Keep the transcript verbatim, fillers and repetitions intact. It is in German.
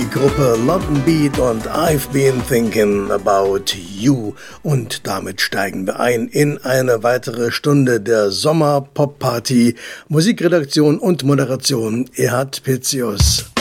die Gruppe London Beat und I've Been Thinking About You. Und damit steigen wir ein in eine weitere Stunde der Sommer-Pop-Party. Musikredaktion und Moderation Erhard Pitzius.